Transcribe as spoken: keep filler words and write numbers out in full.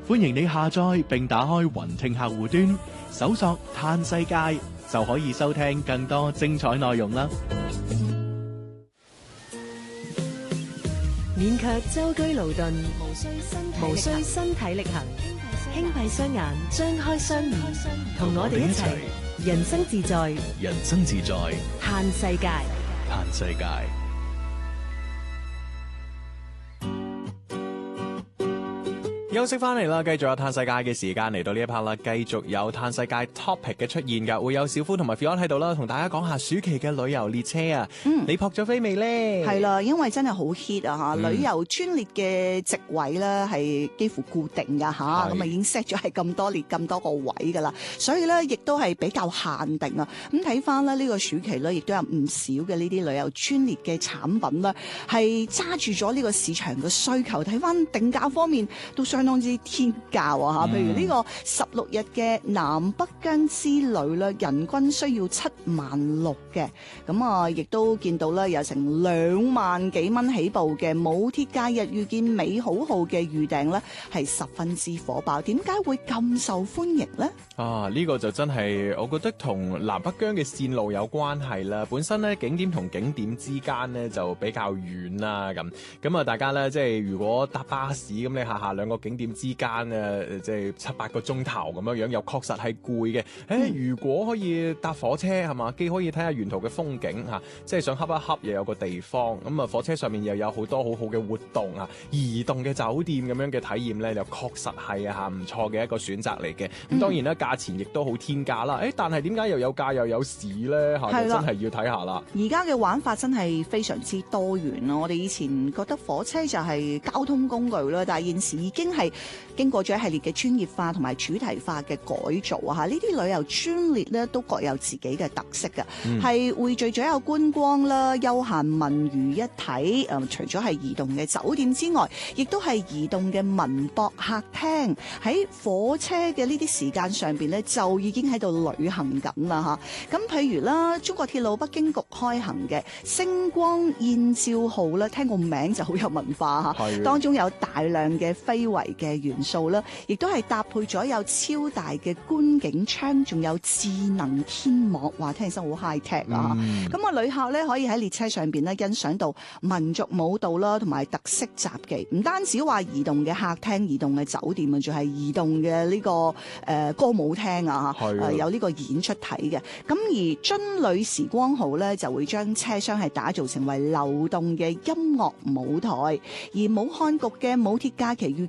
歡迎你下載並打開雲聽客戶端，搜索嘆世界就可以收聽更多精彩內容啦。 勉強舟車勞頓，無需身無需身體力行，輕閉雙眼，張開雙耳，同我哋一齊人生自在， 人生自在， 嘆世界， 嘆世界。休息翻嚟啦，繼續有嘆世界嘅時間嚟到呢一 part 啦，繼續有嘆世界 topic 嘅出現㗎，會有小夫同埋 Fion 喺度啦，同大家講下暑期嘅旅遊列車啊。嗯，你撲咗飛未咧？係啦，因為真係好 hit 啊嚇，旅遊專列嘅席位咧係幾乎固定㗎嚇，咁啊已經 set 咗係咁多列咁多個位㗎啦，所以咧亦都係比較限定啊。咁睇翻咧呢個暑期咧，亦都有唔少嘅呢啲旅遊專列嘅產品啦，係揸住咗呢個市場嘅需求。睇翻定價方面都相當之天價啊嚇，譬如呢個十六日嘅南北疆之旅咧，人均需要七萬六嘅，咁啊亦都見到咧有成兩萬幾蚊起步嘅武鐵假日遇見美好號嘅預訂咧係十分之火爆，點解會咁受歡迎呢？啊，呢個就真係我覺得同南北疆嘅線路有關係啦。本身咧景點同景點之間咧就比較遠啦，咁咁啊大家咧即係如果搭巴士咁，你下下兩個景點之間誒即係七八個鐘頭咁樣樣，又確實係攰嘅。誒、嗯，如果可以搭火車係嘛，既可以睇下沿途嘅風景嚇，即係想恰一恰又有個地方。咁啊，火車上面又有好多好好嘅活動啊，移動嘅酒店咁樣嘅體驗咧，又確實係啊嚇唔錯嘅一個選擇嚟嘅。咁、嗯、當然啦，價錢亦都好天價啦。誒，但係點解又有價又有市咧？嚇，真係要睇下啦。而家嘅玩法真係非常之多元咯。我哋以前覺得火車就係交通工具啦，但係現時已經係經過咗一系列嘅專業化同埋主題化嘅改造啊！嚇，呢啲旅遊專列咧都各有自己嘅特色嘅，係匯聚咗有觀光啦、休閒文娛一體。誒、呃，除咗係移動嘅酒店之外，亦都係移動嘅文博客廳。喺火車嘅呢啲時間上邊咧，就已經喺度旅行緊啦嚇。咁譬如啦，中國鐵路北京局開行嘅星光燕趙號咧，聽個名就好有文化嚇，當中有大量嘅非遺嘅元素啦，亦都係搭配咗有超大嘅觀景窗，仲有智能天幕，話聽起身好 high tech 啊！咁、嗯、啊，旅客咧可以喺列車上邊咧欣賞到民族舞蹈啦，同埋特色雜技。唔單止話移動嘅客廳、移動嘅酒店啊，仲係移動嘅呢、這個誒、呃、歌舞廳啊，誒、呃、有呢個演出睇嘅。咁而津旅時光號咧就會將車廂係打造成為流動嘅音樂舞台，而武漢局嘅武鐵假期遇